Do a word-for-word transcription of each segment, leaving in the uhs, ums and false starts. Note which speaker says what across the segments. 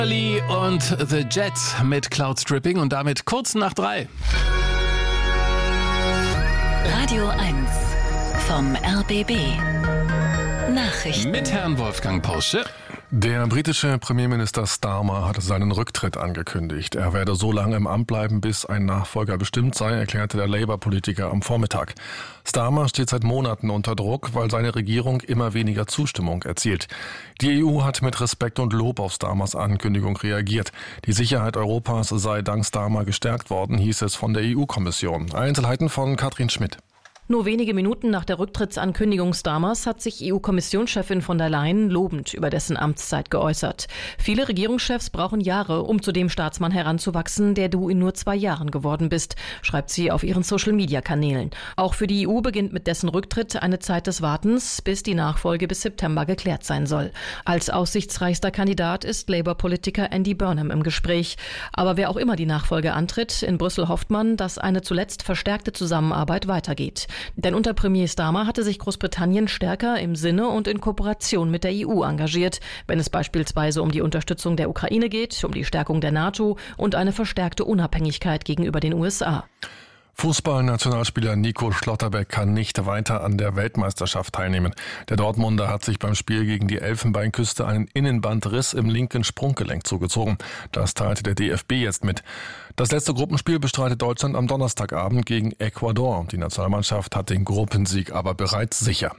Speaker 1: Lee und The Jets mit Cloud Stripping und damit kurz nach drei.
Speaker 2: Radio eins vom R B B. Nachrichten.
Speaker 1: Mit Herrn Wolfgang Porsche.
Speaker 3: Der britische Premierminister Starmer hat seinen Rücktritt angekündigt. Er werde so lange im Amt bleiben, bis ein Nachfolger bestimmt sei, erklärte der Labour-Politiker am Vormittag. Starmer steht seit Monaten unter Druck, weil seine Regierung immer weniger Zustimmung erzielt. Die E U hat mit Respekt und Lob auf Starmers Ankündigung reagiert. Die Sicherheit Europas sei dank Starmer gestärkt worden, hieß es von der E U-Kommission. Einzelheiten von Katrin Schmidt.
Speaker 4: Nur wenige Minuten nach der Rücktrittsankündigung Starmers hat sich E U-Kommissionschefin von der Leyen lobend über dessen Amtszeit geäußert. Viele Regierungschefs brauchen Jahre, um zu dem Staatsmann heranzuwachsen, der du in nur zwei Jahren geworden bist, schreibt sie auf ihren Social-Media-Kanälen. Auch für die E U beginnt mit dessen Rücktritt eine Zeit des Wartens, bis die Nachfolge bis September geklärt sein soll. Als aussichtsreichster Kandidat ist Labour-Politiker Andy Burnham im Gespräch. Aber wer auch immer die Nachfolge antritt, in Brüssel hofft man, dass eine zuletzt verstärkte Zusammenarbeit weitergeht. Denn unter Premier Starmer hatte sich Großbritannien stärker im Sinne und in Kooperation mit der E U engagiert, wenn es beispielsweise um die Unterstützung der Ukraine geht, um die Stärkung der NATO und eine verstärkte Unabhängigkeit gegenüber den U S A.
Speaker 3: Fußballnationalspieler Nico Schlotterbeck kann nicht weiter an der Weltmeisterschaft teilnehmen. Der Dortmunder hat sich beim Spiel gegen die Elfenbeinküste einen Innenbandriss im linken Sprunggelenk zugezogen. Das teilte der D F B jetzt mit. Das letzte Gruppenspiel bestreitet Deutschland am Donnerstagabend gegen Ecuador. Die Nationalmannschaft hat den Gruppensieg aber bereits sicher.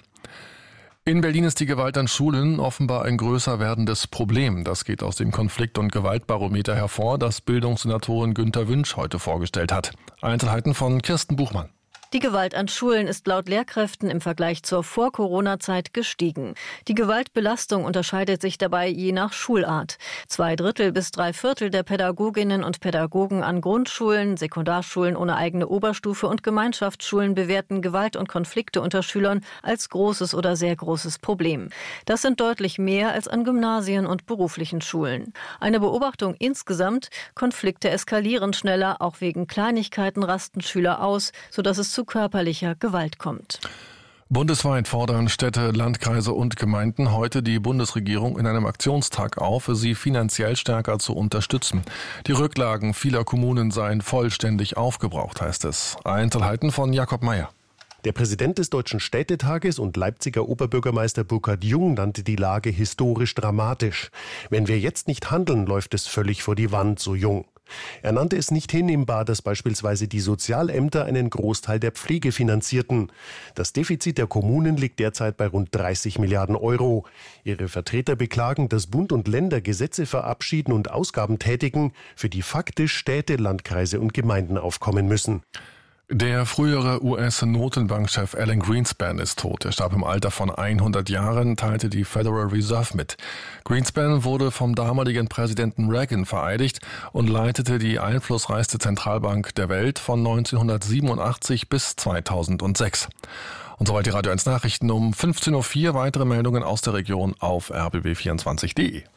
Speaker 3: In Berlin ist die Gewalt an Schulen offenbar ein größer werdendes Problem. Das geht aus dem Konflikt- und Gewaltbarometer hervor, das Bildungssenatorin Günter Wünsch heute vorgestellt hat. Einzelheiten von Kirsten Buchmann.
Speaker 5: Die Gewalt an Schulen ist laut Lehrkräften im Vergleich zur Vor-Corona-Zeit gestiegen. Die Gewaltbelastung unterscheidet sich dabei je nach Schulart. Zwei Drittel bis drei Viertel der Pädagoginnen und Pädagogen an Grundschulen, Sekundarschulen ohne eigene Oberstufe und Gemeinschaftsschulen bewerten Gewalt und Konflikte unter Schülern als großes oder sehr großes Problem. Das sind deutlich mehr als an Gymnasien und beruflichen Schulen. Eine Beobachtung insgesamt: Konflikte eskalieren schneller, auch wegen Kleinigkeiten rasten Schüler aus, sodass es zu körperlicher Gewalt kommt.
Speaker 3: Bundesweit fordern Städte, Landkreise und Gemeinden heute die Bundesregierung in einem Aktionstag auf, sie finanziell stärker zu unterstützen. Die Rücklagen vieler Kommunen seien vollständig aufgebraucht, heißt es. Einzelheiten von Jakob Mayer.
Speaker 6: Der Präsident des Deutschen Städtetages und Leipziger Oberbürgermeister Burkhard Jung nannte die Lage historisch dramatisch. Wenn wir jetzt nicht handeln, läuft es völlig vor die Wand, so Jung. Er nannte es nicht hinnehmbar, dass beispielsweise die Sozialämter einen Großteil der Pflege finanzierten. Das Defizit der Kommunen liegt derzeit bei rund dreißig Milliarden Euro. Ihre Vertreter beklagen, dass Bund und Länder Gesetze verabschieden und Ausgaben tätigen, für die faktisch Städte, Landkreise und Gemeinden aufkommen müssen.
Speaker 3: Der frühere U S-Notenbankchef Alan Greenspan ist tot. Er starb im Alter von hundert Jahren, teilte die Federal Reserve mit. Greenspan wurde vom damaligen Präsidenten Reagan vereidigt und leitete die einflussreichste Zentralbank der Welt von neunzehnhundertsiebenundachtzig bis zweitausendsechs. Und soweit die Radio eins Nachrichten um fünfzehn Uhr vier. Weitere Meldungen aus der Region auf r b b vierundzwanzig punkt de.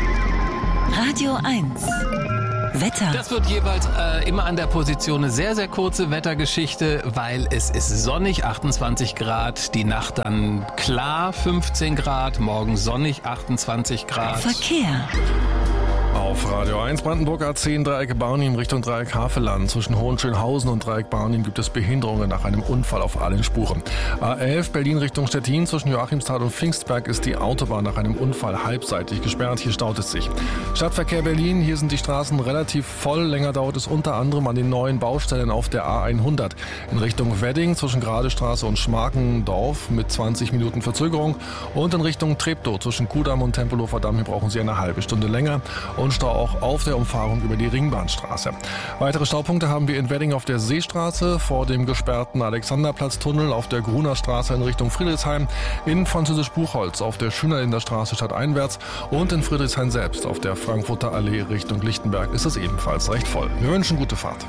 Speaker 2: Radio eins. Wetter.
Speaker 1: Das wird jeweils äh, immer an der Position eine sehr, sehr kurze Wettergeschichte, weil es ist sonnig, achtundzwanzig Grad, die Nacht dann klar, fünfzehn Grad, morgen sonnig, achtundzwanzig Grad.
Speaker 2: Verkehr.
Speaker 3: Auf Radio eins Brandenburg A zehn Dreieck Barnim Richtung Dreieck Havelland. Zwischen Hohenschönhausen und Dreieck Barnim gibt es Behinderungen nach einem Unfall auf allen Spuren. A elf Berlin Richtung Stettin. Zwischen Joachimsthal und Pfingstberg ist die Autobahn nach einem Unfall halbseitig gesperrt. Hier staut es sich. Stadtverkehr Berlin. Hier sind die Straßen relativ voll. Länger dauert es unter anderem an den neuen Baustellen auf der A hundert. In Richtung Wedding zwischen Gradestraße und Schmarkendorf mit zwanzig Minuten Verzögerung. Und in Richtung Treptow zwischen Kudamm und Tempelhofer Damm. Hier brauchen Sie eine halbe Stunde länger. Und Stau auch auf der Umfahrung über die Ringbahnstraße. Weitere Staupunkte haben wir in Wedding auf der Seestraße, vor dem gesperrten Alexanderplatztunnel, auf der Gruner Straße in Richtung Friedrichshain, in Französisch-Buchholz auf der Schönerlinder Straße stadteinwärts und in Friedrichshain selbst auf der Frankfurter Allee Richtung Lichtenberg ist es ebenfalls recht voll. Wir wünschen gute Fahrt.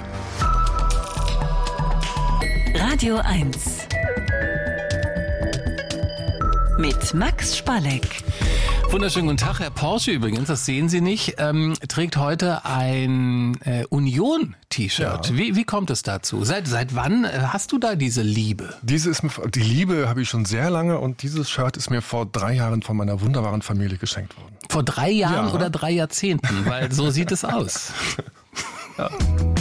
Speaker 2: Radio eins. Mit Max Spalleck.
Speaker 1: Wunderschönen guten Tag, Herr Porsche übrigens, das sehen Sie nicht, ähm, trägt heute ein äh, Union-T-Shirt. Ja. Wie, wie kommt es dazu? Seit, seit wann äh, hast du da diese Liebe?
Speaker 3: Diese ist mir, die Liebe habe ich schon sehr lange und dieses Shirt ist mir vor drei Jahren von meiner wunderbaren Familie geschenkt worden.
Speaker 1: Vor drei Jahren
Speaker 3: ja.
Speaker 1: oder drei Jahrzehnten? Weil so sieht es aus.
Speaker 3: Ja.